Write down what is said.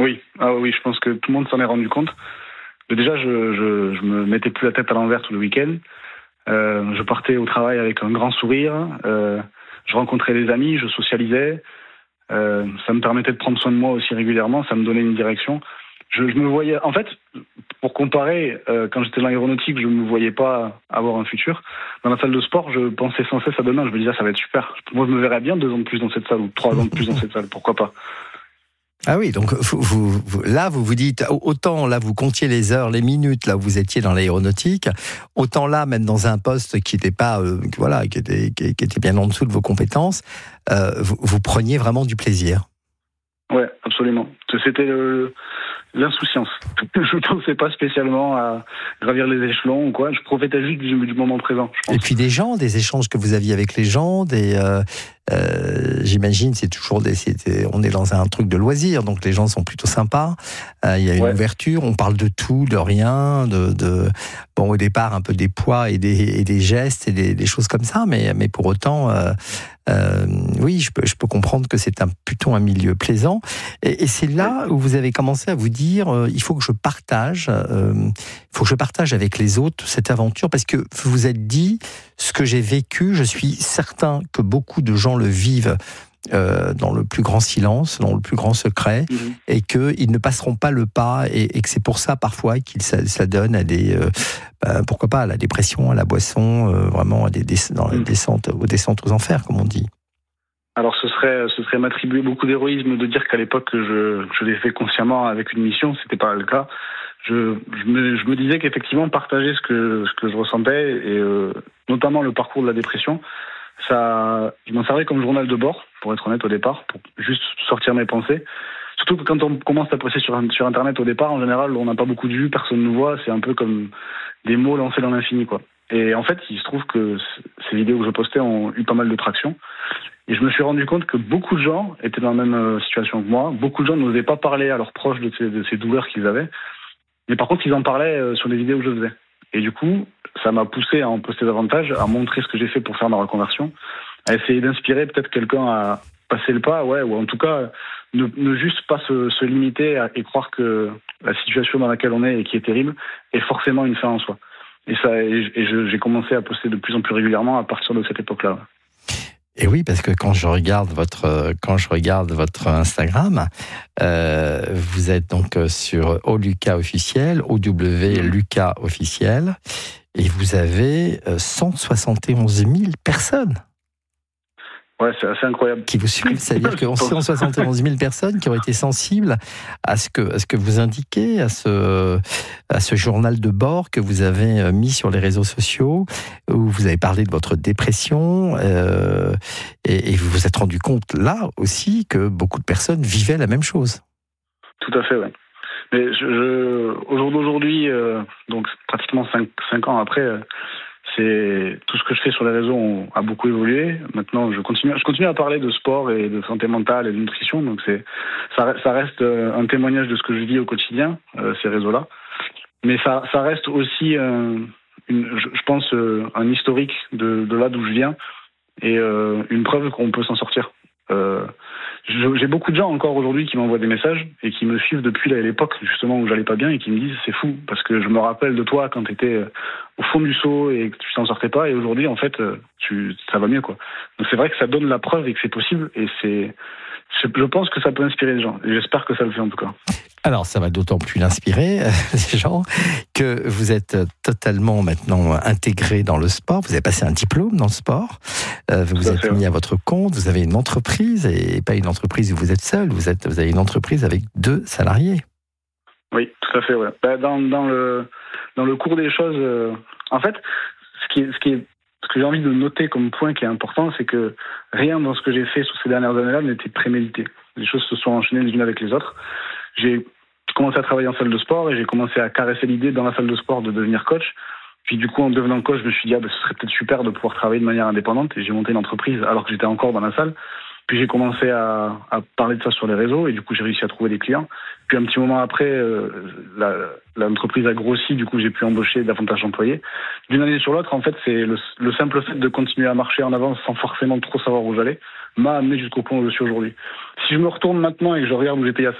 Oui, oui, je pense que tout le monde s'en est rendu compte. Mais déjà, je me mettais plus la tête à l'envers tout le week-end. Je partais au travail avec un grand sourire. Je rencontrais des amis, je socialisais. Ça me permettait de prendre soin de moi aussi régulièrement. Ça me donnait une direction. Je me voyais, en fait, pour comparer, quand j'étais dans l'aéronautique, je ne me voyais pas avoir un futur. Dans la salle de sport, je pensais sans cesse à demain. Je me disais, ça va être super. Moi, je me verrais bien 2 ans de plus dans cette salle ou 3 ans de plus dans cette salle. Pourquoi pas? Ah oui, donc là, vous vous dites, autant là, vous comptiez les heures, les minutes, là où vous étiez dans l'aéronautique, autant là, même dans un poste qui n'était pas, qui était bien en dessous de vos compétences, vous preniez vraiment du plaisir. Ouais, absolument. C'était l'insouciance. Je ne pensais pas spécialement à gravir les échelons ou quoi. Je profitais juste du moment présent, je pense. Et puis des échanges que vous aviez avec les gens, j'imagine, c'est toujours on est dans un truc de loisir, donc les gens sont plutôt sympas. Il y a une ouverture, on parle de tout, de rien, bon, au départ un peu des poids et des gestes et des choses comme ça, mais pour autant, oui, je peux comprendre que c'est plutôt un milieu plaisant. Et c'est là où vous avez commencé à vous dire, il faut que je partage avec les autres cette aventure, parce que vous vous êtes dit, ce que j'ai vécu, je suis certain que beaucoup de gens le vivent dans le plus grand silence, dans le plus grand secret, et qu'ils ne passeront pas le pas, et que c'est pour ça parfois qu'ils s'adonnent à pourquoi pas, à la dépression, à la boisson, vraiment aux descentes aux enfers, comme on dit. Alors ce serait m'attribuer beaucoup d'héroïsme de dire qu'à l'époque je l'ai fait consciemment avec une mission. C'était pas le cas. Je me disais qu'effectivement partager ce que je ressentais, et notamment le parcours de la dépression, je m'en servais comme journal de bord, pour être honnête, au départ, pour juste sortir mes pensées. Surtout que quand on commence à passer sur Internet au départ, en général, on n'a pas beaucoup de vues, personne ne nous voit, c'est un peu comme des mots lancés dans l'infini, quoi. Et en fait, il se trouve que ces vidéos que je postais ont eu pas mal de traction. Et je me suis rendu compte que beaucoup de gens étaient dans la même situation que moi. Beaucoup de gens n'osaient pas parler à leurs proches de ces douleurs qu'ils avaient. Mais par contre, ils en parlaient sur les vidéos que je faisais. Et du coup, ça m'a poussé à en poster davantage, à montrer ce que j'ai fait pour faire ma reconversion, à essayer d'inspirer peut-être quelqu'un à passer le pas, ou en tout cas, ne juste pas se limiter et croire que la situation dans laquelle on est et qui est terrible est forcément une fin en soi. Et j'ai commencé à poster de plus en plus régulièrement à partir de cette époque-là. Et oui, parce que quand je regarde votre Instagram, vous êtes donc sur Lucas officiel, Lucas officiel, et vous avez 171 000 personnes. Ouais, c'est assez incroyable. Qui vous suivent, c'est-à-dire que 171 000 personnes qui ont été sensibles à ce que vous indiquez, à ce journal de bord que vous avez mis sur les réseaux sociaux, où vous avez parlé de votre dépression, et vous vous êtes rendu compte là aussi que beaucoup de personnes vivaient la même chose. Tout à fait, oui. Mais au jour d'aujourd'hui, donc pratiquement 5 ans après, c'est tout ce que je fais sur les réseaux a beaucoup évolué. Maintenant, je continue à parler de sport et de santé mentale et de nutrition. Donc ça reste un témoignage de ce que je vis au quotidien, ces réseaux-là. Mais ça reste aussi, je pense, un historique de là d'où je viens, et une preuve qu'on peut s'en sortir. J'ai beaucoup de gens encore aujourd'hui qui m'envoient des messages et qui me suivent depuis l'époque justement où j'allais pas bien, et qui me disent c'est fou parce que je me rappelle de toi quand tu étais au fond du seau et que tu t'en sortais pas, et aujourd'hui en fait ça va mieux, quoi. Donc c'est vrai que ça donne la preuve et que c'est possible, et je pense que ça peut inspirer les gens, et j'espère que ça le fait en tout cas. Alors, ça va d'autant plus l'inspirer, les gens, que vous êtes totalement maintenant intégré dans le sport. Vous avez passé un diplôme dans le sport. Vous êtes mis à votre compte. Vous avez une entreprise, et pas une entreprise où vous êtes seul. Vous avez une entreprise avec 2 salariés. Oui, tout à fait, ouais. Dans le cours des choses, en fait, ce que j'ai envie de noter comme point qui est important, c'est que rien dans ce que j'ai fait sur ces dernières années-là n'était prémédité. Les choses se sont enchaînées les unes avec les autres. J'ai commencé à travailler en salle de sport, et j'ai commencé à caresser l'idée dans la salle de sport de devenir coach. Puis du coup, en devenant coach, je me suis dit, ce serait peut-être super de pouvoir travailler de manière indépendante, et j'ai monté une entreprise alors que j'étais encore dans la salle. Puis j'ai commencé à parler de ça sur les réseaux, et du coup j'ai réussi à trouver des clients. Puis un petit moment après, l'entreprise a grossi, du coup j'ai pu embaucher davantage d'employés. D'une année sur l'autre, en fait, c'est le simple fait de continuer à marcher en avance sans forcément trop savoir où j'allais m'a amené jusqu'au point où je suis aujourd'hui. Si je me retourne maintenant et que je regarde où j'étais il y a